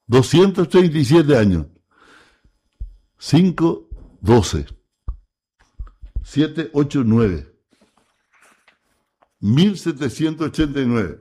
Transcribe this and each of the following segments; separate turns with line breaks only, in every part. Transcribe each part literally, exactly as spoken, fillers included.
doscientos treinta y siete años. cinco, doce. siete, ocho, nueve. mil setecientos ochenta y nueve.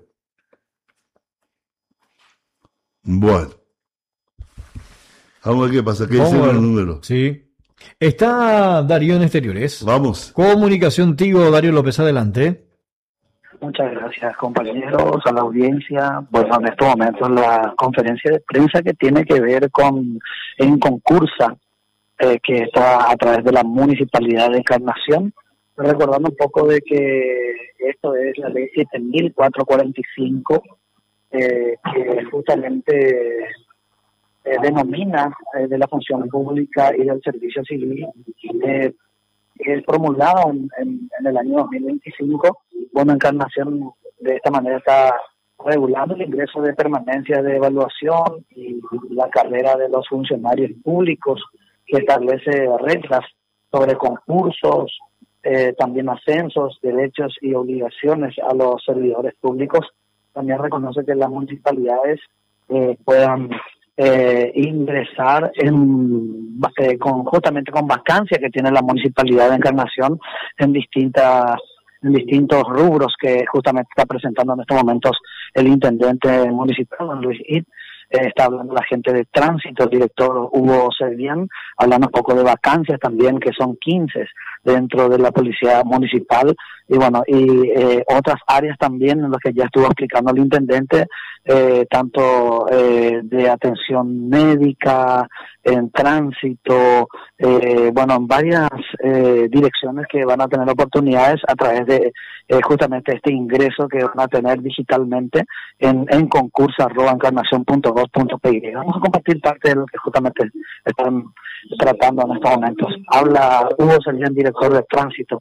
Bueno. Vamos a ver qué pasa. ¿Qué dicen los números?
Sí. Está Darío en exteriores.
Vamos.
Comunicación Tigo, Darío López, adelante.
Muchas gracias, compañeros, a la audiencia. Bueno, en estos momentos la conferencia de prensa que tiene que ver con en concursa, eh, que está a través de la Municipalidad de Encarnación, recordando un poco de que esto es la ley siete mil cuatrocientos cuarenta y cinco, eh, que justamente eh, denomina eh, de la función pública y del servicio civil, eh, es promulgado en, en, en el año dos mil veinticinco. Bueno, Encarnación de esta manera está regulando el ingreso de permanencia de evaluación y la carrera de los funcionarios públicos, que establece reglas sobre concursos, eh, también ascensos, derechos y obligaciones a los servidores públicos. También reconoce que las municipalidades eh, puedan eh, ingresar en, eh, con, justamente con vacancias que tiene la Municipalidad de Encarnación en distintas en distintos rubros que justamente está presentando en estos momentos el intendente municipal, don Luis Id. Eh, está hablando la gente de tránsito, el director Hugo Servián, hablando un poco de vacancias también, que son quince dentro de la policía municipal, y bueno, y eh, otras áreas también en las que ya estuvo explicando el intendente, eh, tanto eh, de atención médica, en tránsito, eh, bueno, en varias eh, direcciones que van a tener oportunidades a través de eh, justamente este ingreso que van a tener digitalmente en, en concurso arroba encarnación punto gov punto pe. Vamos a compartir parte de lo que justamente están tratando en estos momentos. Habla Hugo Servián, director de tránsito.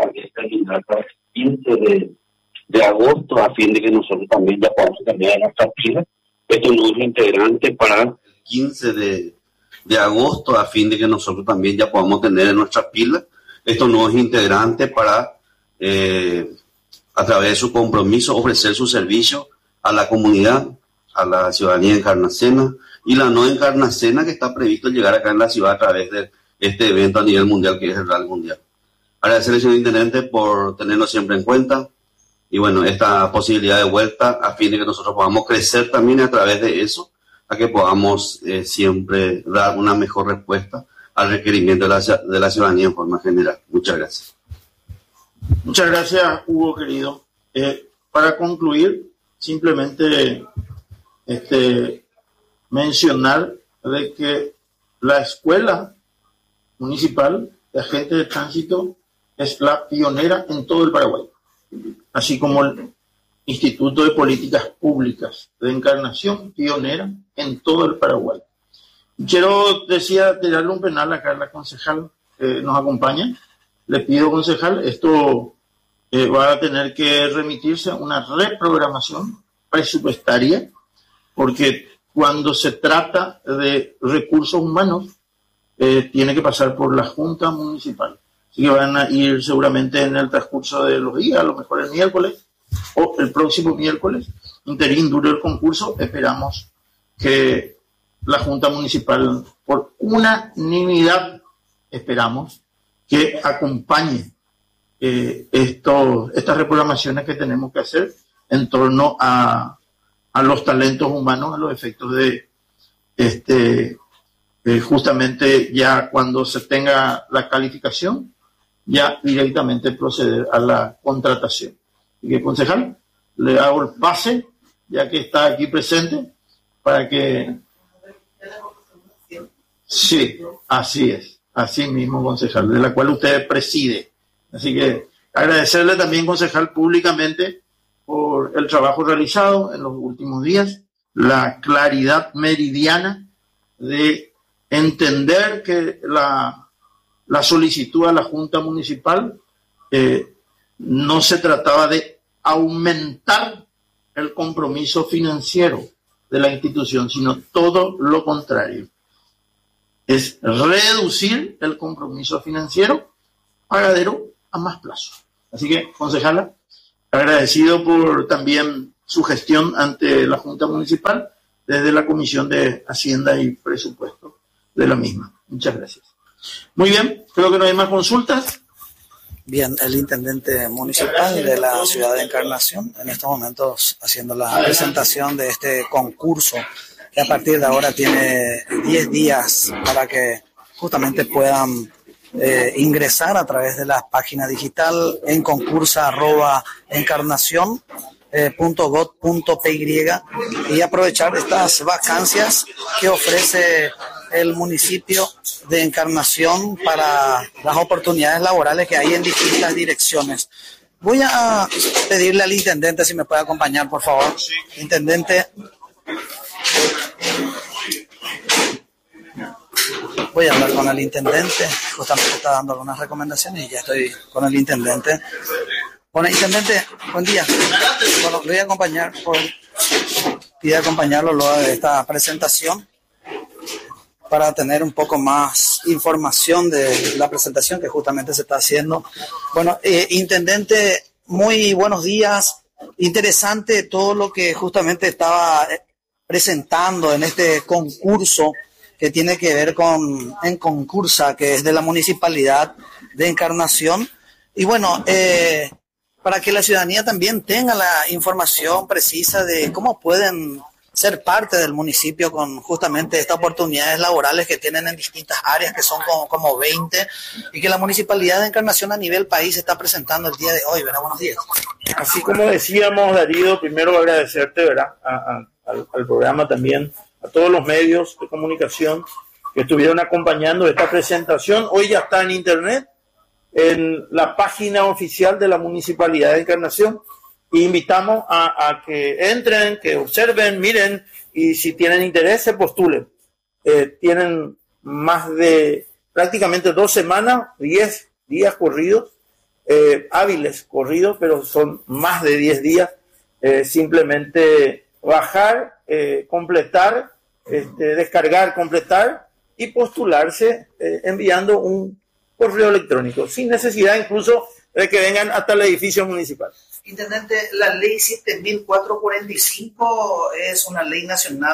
quince de, de agosto, a fin de que nosotros también ya podamos cambiar nuestras pilas. Esto no es integrante para el quince de, de agosto, a fin de que nosotros también ya podamos tener en nuestras pilas. Esto no es integrante para, eh, a través de su compromiso, ofrecer su servicio a la comunidad, a la ciudadanía encarnacena y la no encarnacena, que está previsto llegar acá en la ciudad a través de este evento a nivel mundial, que es el Real Mundial. Agradecerle, señor intendente, por tenernos siempre en cuenta y bueno, esta posibilidad de vuelta a fin de que nosotros podamos crecer también a través de eso, a que podamos eh, siempre dar una mejor respuesta al requerimiento de la, de la ciudadanía en forma general. Muchas gracias.
Muchas gracias, Hugo, querido. Eh, para concluir, simplemente este, mencionar de que la Escuela Municipal de Agentes de Tránsito es la pionera en todo el Paraguay, así como el Instituto de Políticas Públicas de Encarnación, pionera en todo el Paraguay. Quiero, decía, tirarle un penal acá a la concejal que nos acompaña. Le pido, concejal, esto eh, va a tener que remitirse a una reprogramación presupuestaria, porque cuando se trata de recursos humanos, eh, tiene que pasar por la Junta Municipal. Así que van a ir seguramente en el transcurso de los días, a lo mejor el miércoles o el próximo miércoles, interín duro el concurso. Esperamos que la Junta Municipal, por unanimidad, esperamos que acompañe eh, esto, estas reprogramaciones que tenemos que hacer en torno a, a los talentos humanos, a los efectos de este eh, justamente ya cuando se tenga la calificación, ya directamente proceder a la contratación. Y que, concejal, le hago el pase, ya que está aquí presente, para que... Sí, así es, así mismo, concejal, de la cual usted preside. Así que agradecerle también, concejal, públicamente por el trabajo realizado en los últimos días, la claridad meridiana de entender que la, la solicitud a la Junta Municipal eh, no se trataba de aumentar el compromiso financiero de la institución, sino todo lo contrario. Es reducir el compromiso financiero pagadero a más plazo. Así que, concejala, agradecido por también su gestión ante la Junta Municipal, desde la Comisión de Hacienda y Presupuesto de la misma. Muchas gracias. Muy bien, creo que no hay más consultas.
Bien, el intendente municipal de la ciudad de Encarnación, en estos momentos haciendo la presentación de este concurso, que a partir de ahora tiene diez días para que justamente puedan eh, ingresar a través de la página digital en concursa arroba encarnación punto gov punto py y aprovechar estas vacancias que ofrece el municipio de Encarnación para las oportunidades laborales que hay en distintas direcciones. Voy a pedirle al intendente si me puede acompañar, por favor. Intendente. Voy a hablar con el intendente, justamente está dando algunas recomendaciones y ya estoy con el intendente. Bueno, intendente, buen día. Bueno, voy a acompañar, por, voy a acompañarlo luego de esta presentación para tener un poco más información de la presentación que justamente se está haciendo. Bueno, eh, intendente, muy buenos días. Interesante todo lo que justamente estaba presentando en este concurso que tiene que ver con en concursa, que es de la Municipalidad de Encarnación. Y bueno, eh, para que la ciudadanía también tenga la información precisa de cómo pueden ser parte del municipio con justamente estas oportunidades laborales que tienen en distintas áreas, que son como, como veinte, y que la Municipalidad de Encarnación a nivel país está presentando el día de hoy, ¿verdad? Buenos días.
Así como decíamos, Darío, primero agradecerte, ¿verdad?, a, a, al, al programa también, a todos los medios de comunicación que estuvieron acompañando esta presentación. Hoy ya está en internet, en la página oficial de la Municipalidad de Encarnación. Y invitamos a, a que entren, que observen, miren, y si tienen interés, se postulen. Eh, tienen más de prácticamente dos semanas, diez días corridos, eh, hábiles corridos, pero son más de diez días. Eh, simplemente bajar, eh, completar, este, descargar, completar y postularse eh, enviando un correo electrónico, sin necesidad incluso de que vengan hasta el edificio municipal.
Intendente, la ley siete mil cuatrocientos cuarenta y cinco es una ley nacional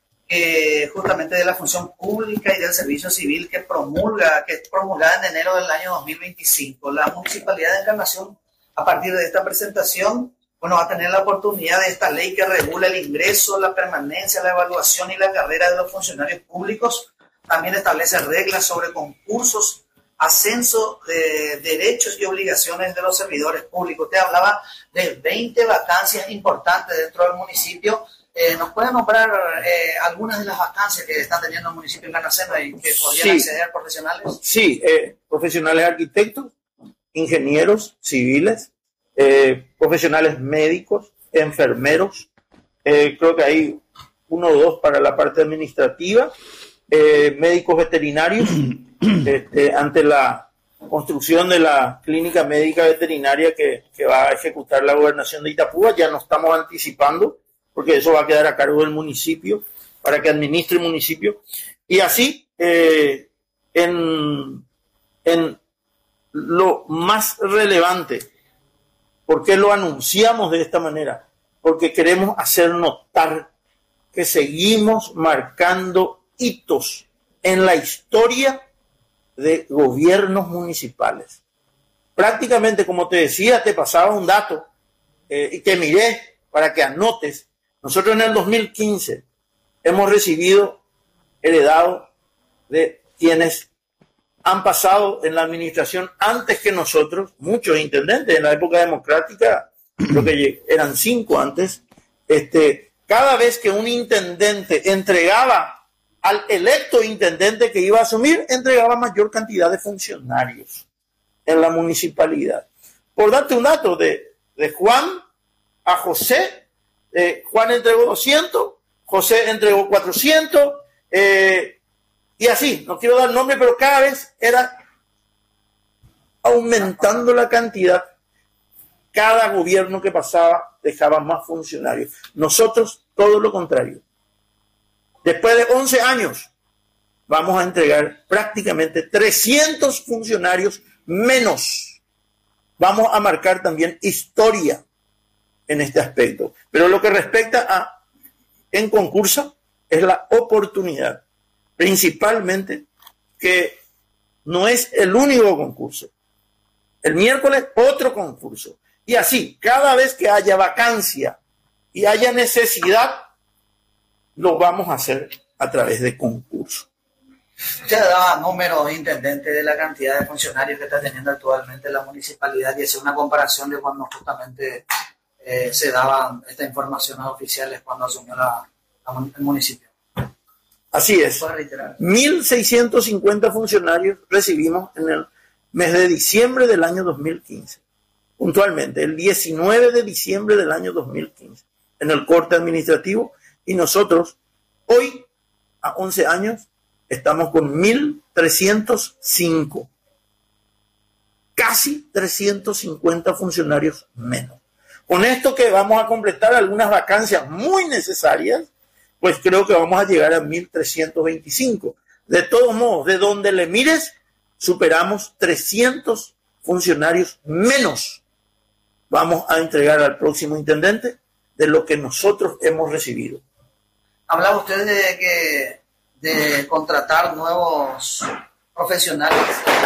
que justamente de la función pública y del servicio civil que promulga, que es promulgada en enero del año dos mil veinticinco. La Municipalidad de Encarnación, a partir de esta presentación, bueno, va a tener la oportunidad de esta ley que regula el ingreso, la permanencia, la evaluación y la carrera de los funcionarios públicos. También establece reglas sobre concursos, ascenso de derechos y obligaciones de los servidores públicos. Usted hablaba de veinte vacancias importantes dentro del municipio. Eh, ¿Nos puede nombrar eh, algunas de las vacancias que están teniendo el municipio de Encarnación y que podrían sí. acceder profesionales?
Sí, eh, profesionales arquitectos, ingenieros civiles, eh, profesionales médicos, enfermeros. Eh, creo que hay uno o dos para la parte administrativa. Eh, médicos veterinarios. Este, ante la construcción de la clínica médica veterinaria que, que va a ejecutar la gobernación de Itapúa, ya nos estamos anticipando, porque eso va a quedar a cargo del municipio, para que administre el municipio. Y así, eh, en, en lo más relevante, ¿por qué lo anunciamos de esta manera? Porque queremos hacer notar que seguimos marcando hitos en la historia de gobiernos municipales. Prácticamente, como te decía, te pasaba un dato eh, y que miré para que anotes. Nosotros en el dos mil quince hemos recibido, heredado de quienes han pasado en la administración antes que nosotros, muchos intendentes en la época democrática, creo que eran cinco antes. Este, cada vez que un intendente entregaba al electo intendente que iba a asumir, entregaba mayor cantidad de funcionarios en la municipalidad. Por darte un dato, de, de Juan a José, eh, Juan entregó doscientos, José entregó cuatrocientos, eh, y así, no quiero dar nombre, pero cada vez era aumentando la cantidad. Cada gobierno que pasaba dejaba más funcionarios. Nosotros, todo lo contrario. Después de once años, vamos a entregar prácticamente trescientos funcionarios menos. Vamos a marcar también historia en este aspecto. Pero lo que respecta a en concursa, es la oportunidad, principalmente que no es el único concurso. El miércoles otro concurso. Y así, cada vez que haya vacancia y haya necesidad, lo vamos a hacer a través de concursos.
Usted daba números, intendente, de la cantidad de funcionarios que está teniendo actualmente la municipalidad y hace una comparación de cuando justamente eh, se daban estas informaciones oficiales cuando asumió la, la, el municipio.
Así es.
¿Puede reiterar?
mil seiscientos cincuenta funcionarios recibimos en el mes de diciembre del año dos mil quince. Puntualmente, el diecinueve de diciembre del año dos mil quince, en el corte administrativo, y nosotros hoy, a once años, estamos con mil trescientos cinco, casi trescientos cincuenta funcionarios menos. Con esto que vamos a completar algunas vacancias muy necesarias, pues creo que vamos a llegar a mil trescientos veinticinco. De todos modos, de donde le mires, superamos trescientos funcionarios menos. Vamos a entregar al próximo intendente de lo que nosotros hemos recibido.
Hablaba usted de que de contratar nuevos profesionales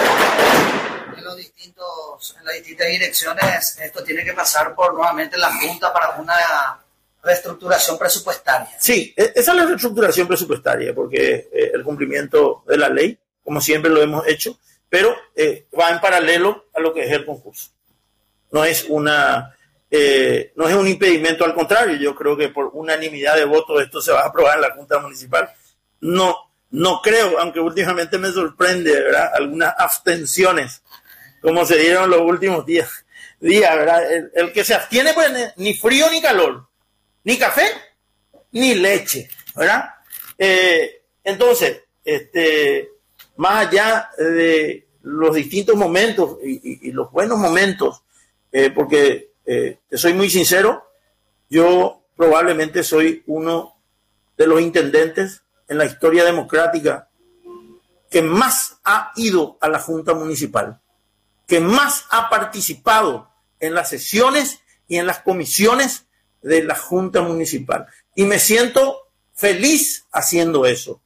en los distintos, en las distintas direcciones. Esto tiene que pasar por nuevamente la Junta para una reestructuración presupuestaria.
Sí, esa es la reestructuración presupuestaria, porque eh, el cumplimiento de la ley, como siempre lo hemos hecho, pero eh, va en paralelo a lo que es el concurso. No es una eh, no es un impedimento, al contrario. Yo creo que por unanimidad de votos esto se va a aprobar en la Junta Municipal. No, no creo, aunque últimamente me sorprende, ¿verdad?, algunas abstenciones, como se dieron los últimos días, días ¿verdad? El, el que se abstiene, pues ni frío ni calor, ni café, ni leche, ¿verdad? Eh, entonces, este, más allá de los distintos momentos y, y, y los buenos momentos, eh, porque eh, te soy muy sincero, yo probablemente soy uno de los intendentes en la historia democrática que más ha ido a la Junta Municipal, que más ha participado en las sesiones y en las comisiones de la Junta Municipal. Y me siento feliz haciendo eso,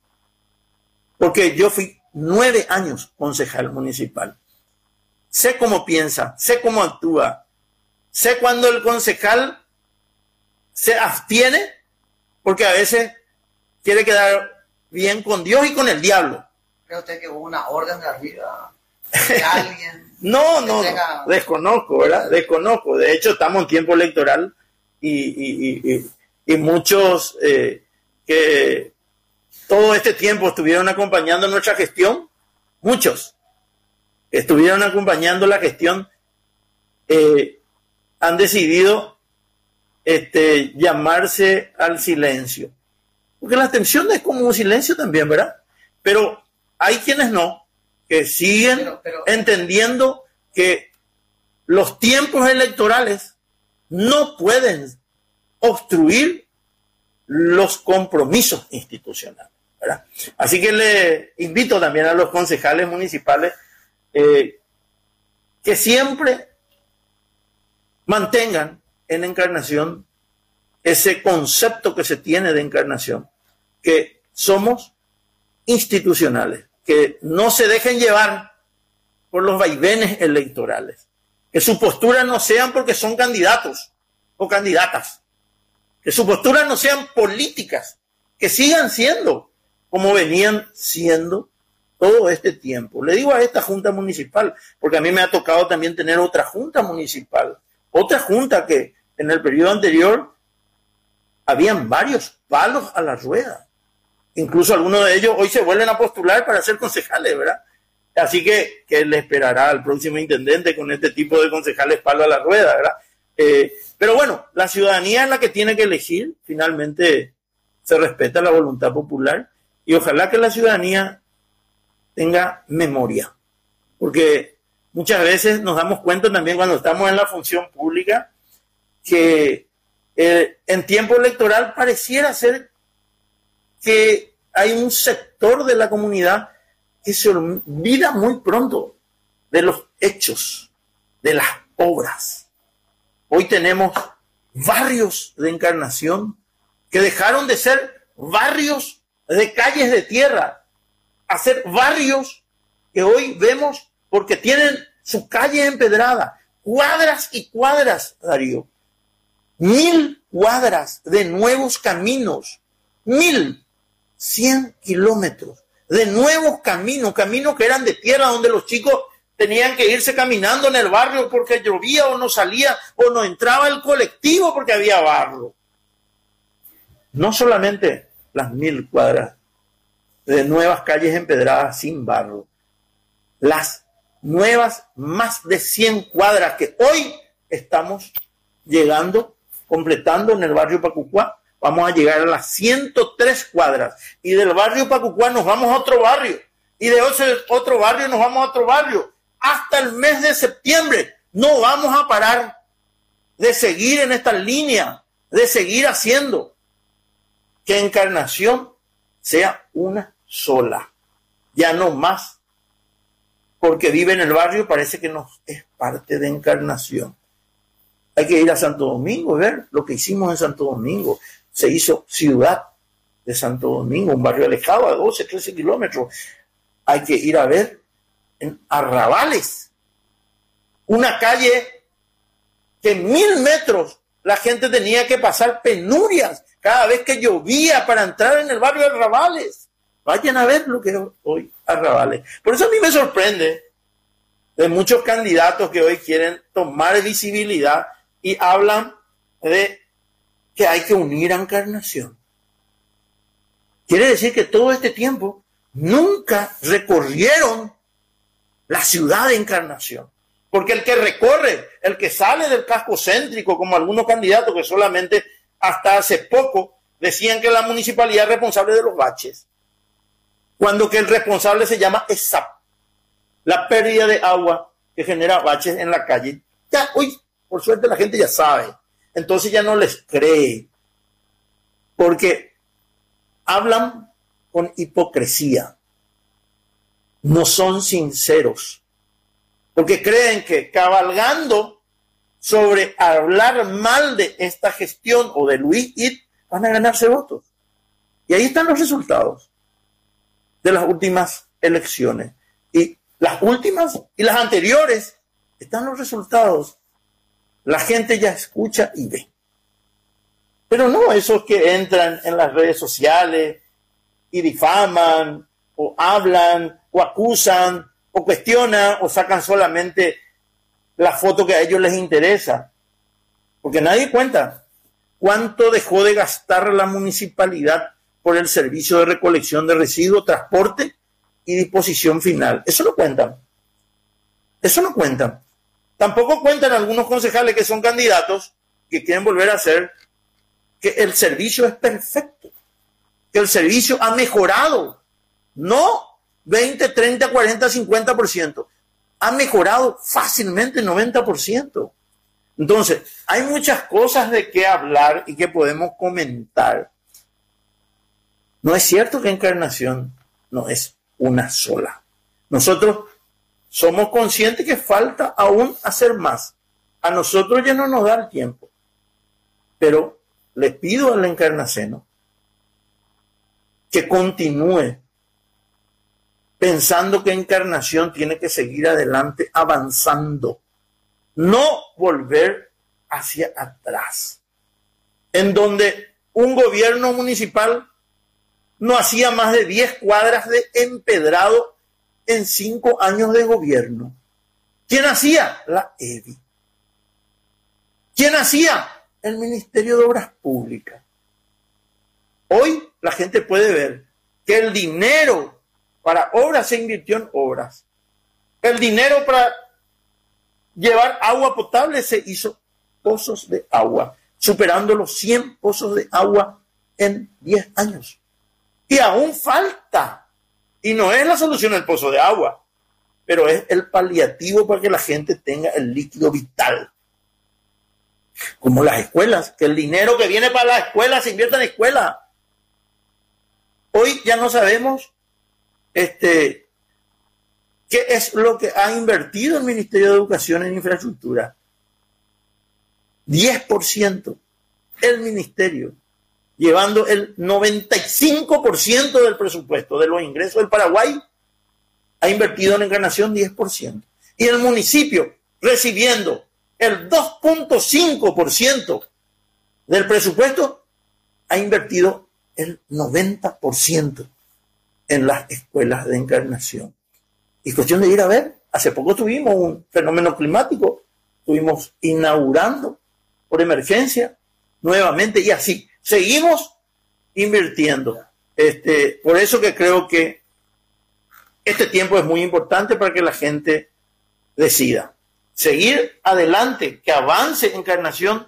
porque yo fui nueve años concejal municipal. Sé cómo piensa, sé cómo actúa, sé cuando el concejal se abstiene, porque a veces quiere quedar bien con Dios y con el diablo.
¿Cree usted que hubo una orden de arriba de alguien?
no, no, tenga... no, desconozco, ¿verdad? Desconozco. De hecho, estamos en tiempo electoral y, y, y, y muchos eh, que todo este tiempo estuvieron acompañando nuestra gestión, muchos que estuvieron acompañando la gestión, eh, han decidido este, llamarse al silencio. Porque la abstención es como un silencio también, ¿verdad? Pero hay quienes no, que siguen pero, pero, entendiendo que los tiempos electorales no pueden obstruir los compromisos institucionales, ¿verdad? Así que le invito también a los concejales municipales eh, que siempre mantengan en Encarnación ese concepto que se tiene de Encarnación, que somos institucionales, que no se dejen llevar por los vaivenes electorales, que su postura no sean porque son candidatos o candidatas, que su postura no sean políticas, que sigan siendo como venían siendo todo este tiempo. Le digo a esta Junta Municipal, porque a mí me ha tocado también tener otra Junta Municipal, otra Junta que en el periodo anterior habían varios palos a la rueda. Incluso algunos de ellos hoy se vuelven a postular para ser concejales, ¿verdad? Así que, que le esperará al próximo intendente con este tipo de concejales palo a la rueda, ¿verdad? Eh, pero bueno, la ciudadanía es la que tiene que elegir. Finalmente se respeta la voluntad popular y ojalá que la ciudadanía tenga memoria. Porque muchas veces nos damos cuenta también cuando estamos en la función pública que eh, en tiempo electoral pareciera ser que hay un sector de la comunidad que se olvida muy pronto de los hechos, de las obras. Hoy tenemos barrios de Encarnación que dejaron de ser barrios de calles de tierra, hacer barrios que hoy vemos porque tienen su calle empedrada, cuadras y cuadras, Darío, mil cuadras de nuevos caminos, mil cien kilómetros de nuevos caminos, caminos que eran de tierra donde los chicos tenían que irse caminando en el barrio porque llovía o no salía o no entraba el colectivo porque había barro. No solamente las mil cuadras de nuevas calles empedradas sin barro, las nuevas más de cien cuadras que hoy estamos llegando, completando en el barrio Pacucuá, vamos a llegar a las ciento tres cuadras y del barrio Pacucuá nos vamos a otro barrio y de ese otro barrio nos vamos a otro barrio hasta el mes de septiembre. No vamos a parar de seguir en esta línea, de seguir haciendo que Encarnación sea una sola, ya no más, porque vive en el barrio, parece que no es parte de Encarnación. Hay que ir a Santo Domingo, ver lo que hicimos en Santo Domingo. Se hizo ciudad de Santo Domingo, un barrio alejado a doce, trece kilómetros. Hay que ir a ver en Arrabales, una calle que en mil metros la gente tenía que pasar penurias cada vez que llovía para entrar en el barrio de Arrabales. Vayan a ver lo que es hoy Arrabales. Por eso a mí me sorprende de muchos candidatos que hoy quieren tomar visibilidad y hablan de que hay que unir a Encarnación. Quiere decir que todo este tiempo nunca recorrieron la ciudad de Encarnación. Porque el que recorre, el que sale del casco céntrico, como algunos candidatos que solamente hasta hace poco decían que la municipalidad es responsable de los baches, cuando que el responsable se llama E S A P, la pérdida de agua que genera baches en la calle. Ya hoy, por suerte, la gente ya sabe. Entonces ya no les cree. Porque hablan con hipocresía. No son sinceros. Porque creen que cabalgando sobre hablar mal de esta gestión o de Luis It, van a ganarse votos. Y ahí están los resultados de las últimas elecciones. Y las últimas y las anteriores están los resultados. La gente ya escucha y ve. Pero no esos que entran en las redes sociales y difaman, o hablan, o acusan, o cuestionan, o sacan solamente la foto que a ellos les interesa. Porque nadie cuenta cuánto dejó de gastar la municipalidad por el servicio de recolección de residuos, transporte y disposición final. Eso no cuentan. Eso no cuentan. Tampoco cuentan algunos concejales que son candidatos que quieren volver a hacer que el servicio es perfecto, que el servicio ha mejorado, no veinte, treinta, cuarenta, cincuenta por ciento, ha mejorado fácilmente el noventa por ciento. Entonces, hay muchas cosas de qué hablar y que podemos comentar. No es cierto que Encarnación no es una sola. Nosotros somos conscientes que falta aún hacer más. A nosotros ya no nos da el tiempo. Pero le pido al encarnaceno que continúe pensando que Encarnación tiene que seguir adelante, avanzando. No volver hacia atrás. En donde un gobierno municipal no hacía más de diez cuadras de empedrado en cinco años de gobierno. ¿Quién hacía? La E B I. ¿Quién hacía? El Ministerio de Obras Públicas. Hoy la gente puede ver que el dinero para obras se invirtió en obras. El dinero para llevar agua potable se hizo pozos de agua, superando los cien pozos de agua en diez años. Y aún falta. Y no es la solución el pozo de agua, pero es el paliativo para que la gente tenga el líquido vital. Como las escuelas, que el dinero que viene para las escuelas se invierta en escuelas. Hoy ya no sabemos este, qué es lo que ha invertido el Ministerio de Educación en infraestructura. diez por ciento el Ministerio. llevando el noventa y cinco por ciento del presupuesto de los ingresos del Paraguay, ha invertido en Encarnación diez por ciento. Y el municipio recibiendo el dos punto cinco por ciento del presupuesto, ha invertido el noventa por ciento en las escuelas de Encarnación. Y cuestión de ir a ver, hace poco tuvimos un fenómeno climático, estuvimos inaugurando por emergencia nuevamente y así, seguimos invirtiendo. Este, por eso que creo que este tiempo es muy importante para que la gente decida seguir adelante, que avance Encarnación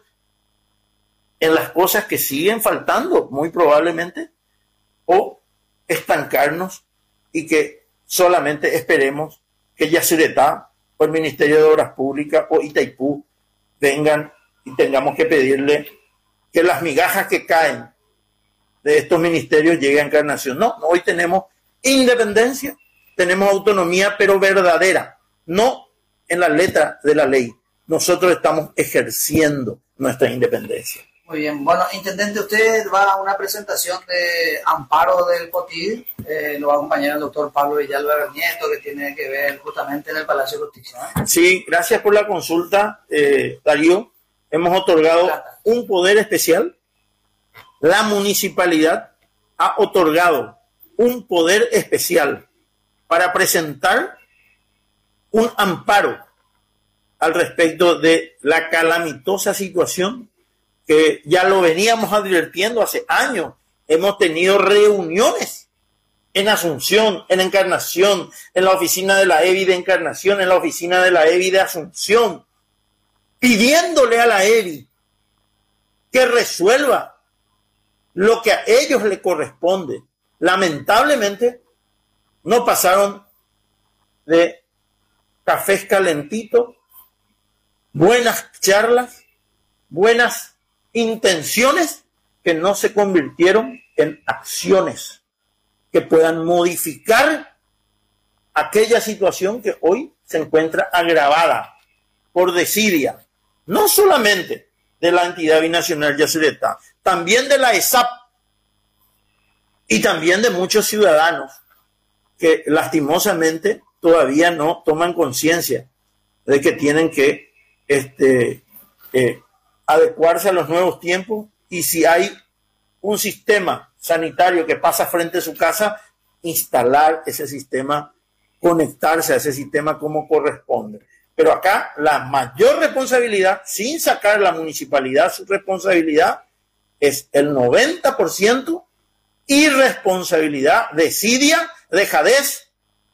en las cosas que siguen faltando, muy probablemente, o estancarnos y que solamente esperemos que Yacyretá o el Ministerio de Obras Públicas o Itaipú vengan y tengamos que pedirle que las migajas que caen de estos ministerios lleguen a Encarnación. No, hoy tenemos independencia, tenemos autonomía, pero verdadera, no en la letra de la ley. Nosotros estamos ejerciendo nuestra independencia.
Muy bien. Bueno, intendente, usted va a una presentación de amparo del POTID, eh, lo va a acompañar el doctor Pablo Villalba Nieto, que tiene que ver justamente en el Palacio de Justicia, ¿eh?
Sí, gracias por la consulta, eh, Darío. Hemos otorgado un poder especial. La municipalidad ha otorgado un poder especial para presentar un amparo al respecto de la calamitosa situación que ya lo veníamos advirtiendo hace años. Hemos tenido reuniones en Asunción, en Encarnación, en la oficina de la E B I de Encarnación, en la oficina de la E B I de Asunción, pidiéndole a la E B I que resuelva lo que a ellos le corresponde. Lamentablemente, no pasaron de cafés calentitos, buenas charlas, buenas intenciones que no se convirtieron en acciones que puedan modificar aquella situación que hoy se encuentra agravada por desidia, no solamente de la entidad binacional Yacyretá, también de la E S A P y también de muchos ciudadanos que lastimosamente todavía no toman conciencia de que tienen que este, eh, adecuarse a los nuevos tiempos, y si hay un sistema sanitario que pasa frente a su casa, instalar ese sistema, conectarse a ese sistema como corresponde. Pero acá la mayor responsabilidad, sin sacar la municipalidad su responsabilidad, es el noventa por ciento irresponsabilidad, desidia, dejadez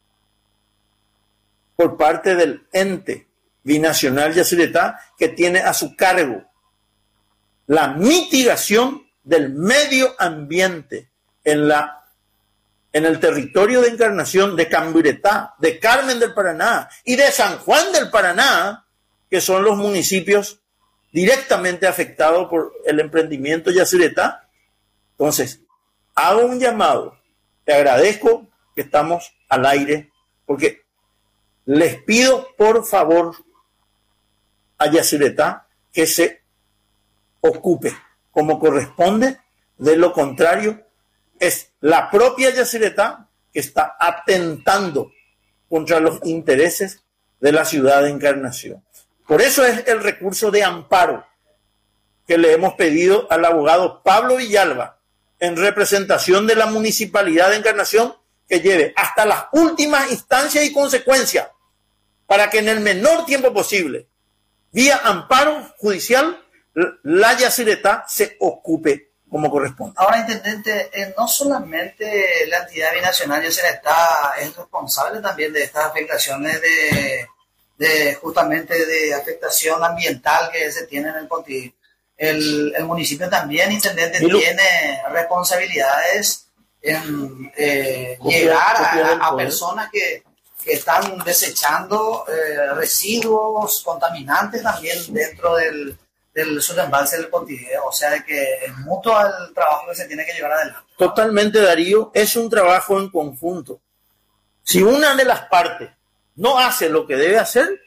por parte del ente binacional Yacyretá, que tiene a su cargo la mitigación del medio ambiente en, la, en el territorio de Encarnación, de Camburetá, de Carmen del Paraná y de San Juan del Paraná, que son los municipios directamente afectados por el emprendimiento Yacyretá. Entonces, hago un llamado, te agradezco que estamos al aire, porque les pido por favor a Yacyretá que se ocupe como corresponde. De lo contrario, es la propia Yacyretá que está atentando contra los intereses de la ciudad de Encarnación. Por eso es el recurso de amparo que le hemos pedido al abogado Pablo Villalba, en representación de la Municipalidad de Encarnación, que lleve hasta las últimas instancias y consecuencias para que en el menor tiempo posible, vía amparo judicial, la Yacyretá se ocupe como corresponde.
Ahora, intendente, eh, no solamente la entidad binacional Yacyretá es responsable también de estas afectaciones de, de justamente de afectación ambiental que se tiene en el POTID. El, el municipio también, intendente, lo... tiene responsabilidades en eh, llegar a, a personas que, que están desechando eh, residuos contaminantes también dentro del, del subembalse del POTID. O sea, de que es mutuo el trabajo que se tiene que llevar adelante.
Totalmente, Darío, es un trabajo en conjunto. Si una de las partes no hace lo que debe hacer,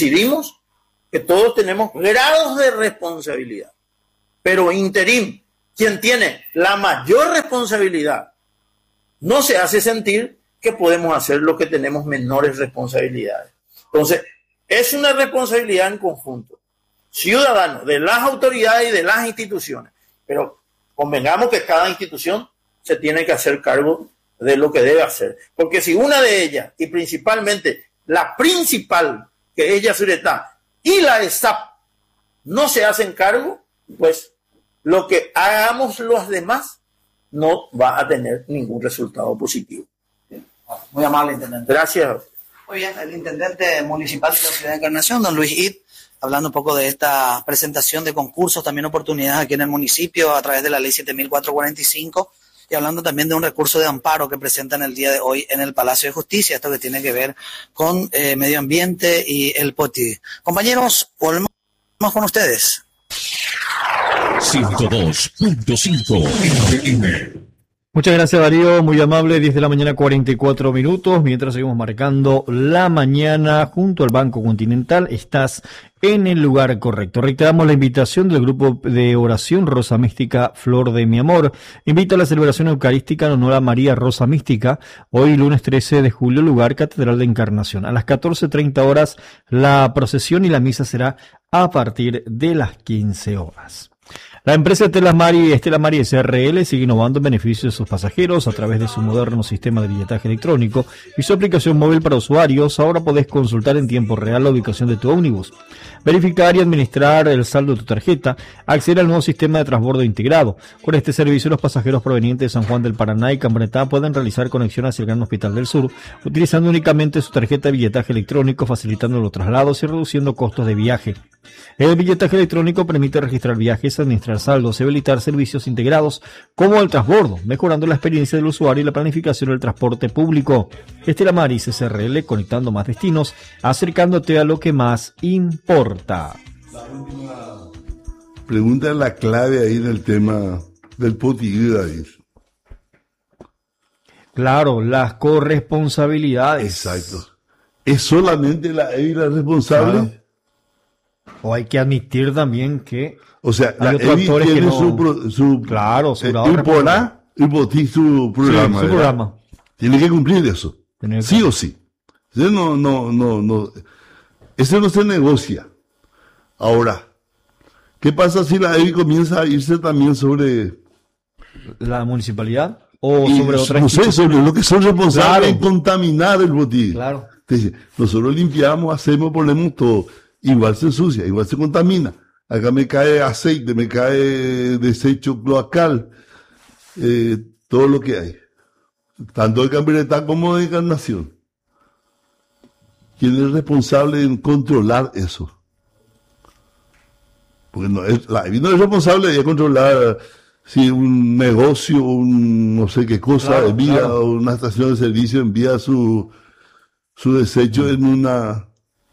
coincidimos que todos tenemos grados de responsabilidad, pero interim, quien tiene la mayor responsabilidad no se hace sentir que podemos hacer lo que tenemos menores responsabilidades. Entonces, es una responsabilidad en conjunto, ciudadano, de las autoridades y de las instituciones. Pero convengamos que cada institución se tiene que hacer cargo de lo que debe hacer. Porque si una de ellas, y principalmente la principal, que es Yacyretá, y la E S A P, no se hacen cargo, pues lo que hagamos los demás no va a tener ningún resultado positivo.
Muy amable, intendente.
Gracias.
Muy bien, el intendente municipal de la ciudad de Encarnación, don Luis Id, hablando un poco de esta presentación de concursos, también oportunidades aquí en el municipio a través de la ley siete mil cuatrocientos cuarenta y cinco, y hablando también de un recurso de amparo que presentan el día de hoy en el Palacio de Justicia, esto que tiene que ver con eh, medio ambiente y el P O T I. Compañeros, volvemos con ustedes.
ciento dos punto cinco F M.
Muchas gracias, Darío, muy amable. Diez de la mañana, cuarenta y cuatro minutos, mientras seguimos marcando la mañana junto al Banco Continental. Estás en el lugar correcto. Reiteramos la invitación del grupo de oración Rosa Mística Flor de mi Amor. Invita a la celebración eucarística en honor a María Rosa Mística, hoy lunes trece de julio, lugar Catedral de Encarnación. A las catorce treinta horas la procesión y la misa será a partir de las quince horas. La empresa Estela Maris, Estela Maris S R L sigue innovando en beneficio de sus pasajeros a través de su moderno sistema de billetaje electrónico y su aplicación móvil para usuarios. Ahora podés consultar en tiempo real la ubicación de tu ómnibus, verificar y administrar el saldo de tu tarjeta, acceder al nuevo sistema de transbordo integrado. Con este servicio, los pasajeros provenientes de San Juan del Paraná y Cambretá pueden realizar conexión hacia el Gran Hospital del Sur, utilizando únicamente su tarjeta de billetaje electrónico, facilitando los traslados y reduciendo costos de viaje. El billetaje electrónico permite registrar viajes, administrar saldos y habilitar servicios integrados como el transbordo, mejorando la experiencia del usuario y la planificación del transporte público. Estela Maris S R L, conectando más destinos, acercándote a lo que más importa.
La última pregunta es la clave ahí en el tema del P O T I, David.
Claro, las corresponsabilidades.
Exacto. ¿Es solamente la E B I la responsable?
Claro. O hay que admitir también que
o sea,
hay
la
otros
E B I
actores
tiene
que no...
su, pro, su
claro, su
eh,
grado de
Upolá, y P O T I su programa.
Sí, su programa.
Tiene que cumplir eso.
Tiene que
sí
cumplir.
o sí. Eso no, no, no, no. Eso no se negocia. Ahora, ¿qué pasa si la E B I comienza a irse también sobre
la municipalidad o
y,
sobre otras
no sé, sobre lo que son responsables
Claro.
en contaminar el P O T I?
Claro.
Entonces, nosotros limpiamos, hacemos, ponemos todo. Igual se ensucia, igual se contamina. Acá me cae aceite, me cae desecho cloacal, eh, todo lo que hay. Tanto de Cambretá como de Encarnación. ¿Quién es responsable en controlar eso? Porque no es, la E B I no es responsable de controlar si un negocio, un no sé qué cosa,
Claro,
envía,
claro.
o una estación de servicio envía su, su desecho en una...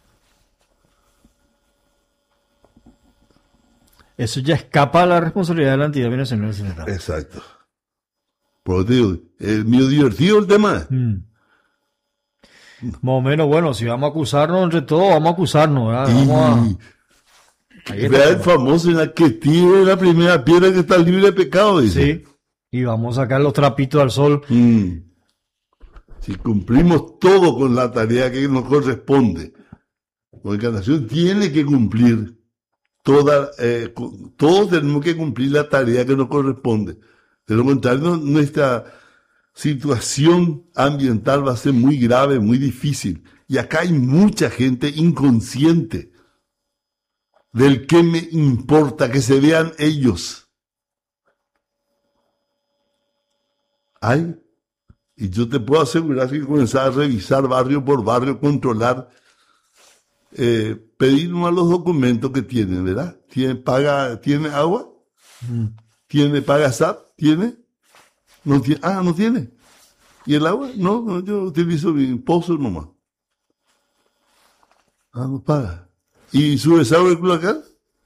Eso ya escapa a la responsabilidad de la entidad binacional central.
Exacto. Por lo que te digo, es medio divertido el tema.
Mm. Más o menos, bueno, si vamos a acusarnos entre todos, vamos a acusarnos, ¿verdad? Vamos a...
Y
Ahí está.
vea el famoso en la que tire la primera piedra que está libre de pecado, dice.
Sí, y vamos a sacar los trapitos al sol.
Mm. Si cumplimos todo con la tarea que nos corresponde, la Encarnación tiene que cumplir toda, eh, cu- todos tenemos que cumplir la tarea que nos corresponde. De lo contrario, nuestra situación ambiental va a ser muy grave, muy difícil. Y acá hay mucha gente inconsciente del que me importa, que se vean ellos. Hay. Y yo te puedo asegurar que comenzar a revisar barrio por barrio, controlar, eh, pedir nomás los documentos que tienen, ¿verdad? ¿Tiene, paga, ¿tiene agua?
Mm.
¿Tiene, paga S A P? ¿Tiene? No tiene, ah, no tiene. ¿Y el agua? No, no, yo utilizo mi pozo nomás. Ah, no paga. ¿Y su desagüe cloacal?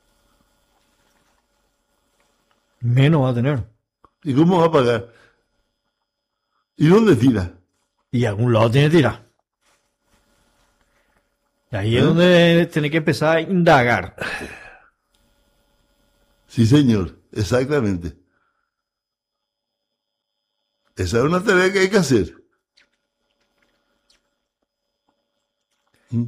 Menos va a tener.
¿Y cómo va a pagar? ¿Y dónde tira?
Y a algún lado tiene que tirar. Y ahí
¿Eh?
es donde tiene que empezar a indagar.
Sí, señor, exactamente. Esa es una tarea que hay que hacer. ¿Mm?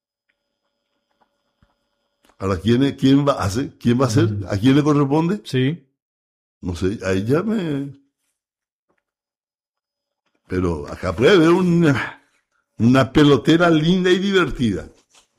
Ahora, ¿quién, es- quién va a hacer? ¿Quién va a hacer? ¿A quién le corresponde?
Sí.
No sé, ahí ya me... Pero acá puede haber una, una pelotera linda y divertida.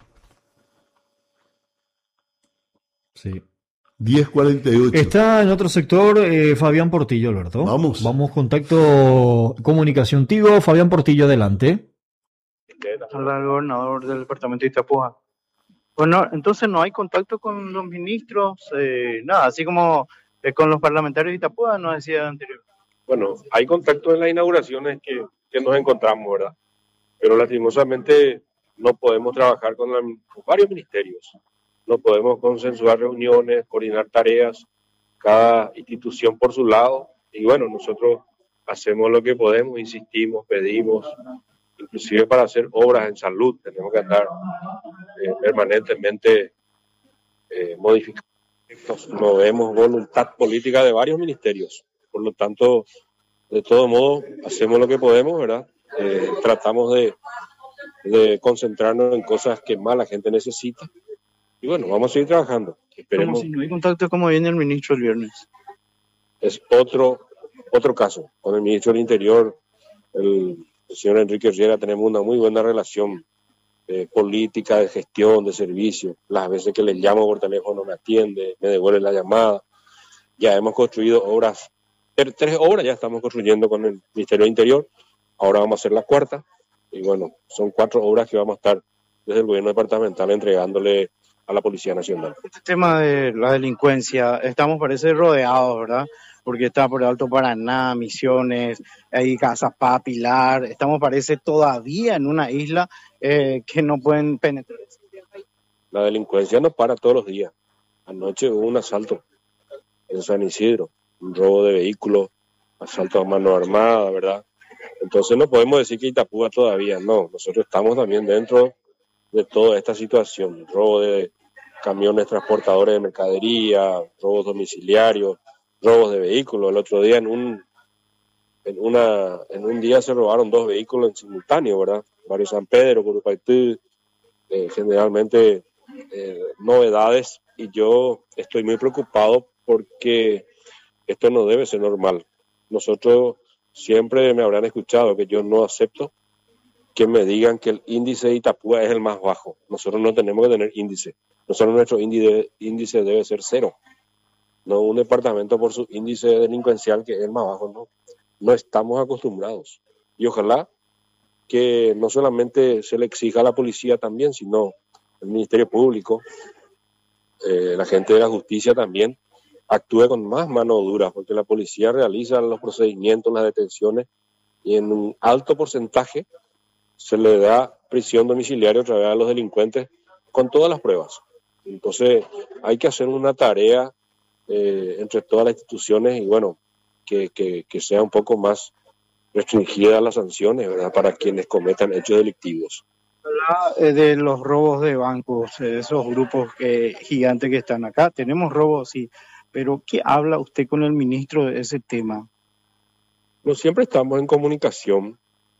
Sí.
diez cuarenta y ocho.
Está en otro sector eh, Fabián Portillo, Alberto.
Vamos.
Vamos, contacto, comunicación Tigo. Fabián Portillo, adelante.
Habla el gobernador del departamento de Itapúa. Bueno, entonces no hay contacto con los ministros, eh, nada, así como eh, con los parlamentarios de Itapúa, nos decía anterior.
Bueno, hay contacto en las inauguraciones que, que nos encontramos, ¿verdad? Pero lastimosamente no podemos trabajar con, la- con varios ministerios. No podemos consensuar reuniones, coordinar tareas, cada institución por su lado. Y bueno, nosotros hacemos lo que podemos, insistimos, pedimos, inclusive para hacer obras en salud, tenemos que andar eh, permanentemente eh, modificando. No vemos voluntad política de varios ministerios. Por lo tanto, de todo modo, hacemos lo que podemos, ¿verdad? Eh, tratamos de, de concentrarnos en cosas que más la gente necesita. Y bueno, vamos a seguir trabajando.
Como
Esperemos.
si no hay contacto, como viene el ministro el viernes.
Es otro, otro caso. Con el ministro del Interior, el, el señor Enrique Riera, tenemos una muy buena relación eh, política, de gestión, de servicio. Las veces que le llamo por teléfono me atiende, me devuelve la llamada. Ya hemos construido obras, ter- tres obras ya estamos construyendo con el Ministerio del Interior. Ahora vamos a hacer la cuarta. Y bueno, son cuatro obras que vamos a estar desde el gobierno departamental entregándole a la Policía Nacional.
Este tema de la delincuencia, estamos parece rodeados, ¿verdad? Porque está por Alto Paraná, Misiones, hay Casas Pa, Pilar, estamos parece todavía en una isla eh, que no pueden penetrar.
La delincuencia no para todos los días. Anoche hubo un asalto en San Isidro, un robo de vehículos, asalto a mano armada, ¿verdad? Entonces no podemos decir que Itapúa todavía, no. Nosotros estamos también dentro de toda esta situación. Robo de camiones transportadores de mercadería, robos domiciliarios, robos de vehículos. El otro día en un en una en un día se robaron dos vehículos en simultáneo, ¿verdad? Barrio San Pedro, Curupaitú, eh, generalmente eh, novedades, y yo estoy muy preocupado porque esto no debe ser normal. Nosotros siempre me habrán escuchado que yo no acepto que me digan que el índice de Itapúa es el más bajo. Nosotros no tenemos que tener índice. Nosotros nuestro índice, índice debe ser cero. No un departamento por su índice delincuencial que es el más bajo. No, no estamos acostumbrados. Y ojalá que no solamente se le exija a la policía también, sino el Ministerio Público, eh, la gente de la justicia también, actúe con más mano dura, porque la policía realiza los procedimientos, las detenciones, y en un alto porcentaje se le da prisión domiciliaria otra vez a los delincuentes con todas las pruebas. Entonces hay que hacer una tarea eh, entre todas las instituciones y bueno, que, que, que sea un poco más restringida las sanciones, ¿verdad? Para quienes cometan hechos delictivos.
Habla eh, de los robos de bancos, eh, esos grupos eh, gigantes que están acá. Tenemos robos, sí, pero ¿qué habla usted con el ministro de ese tema?
No, siempre estamos en comunicación,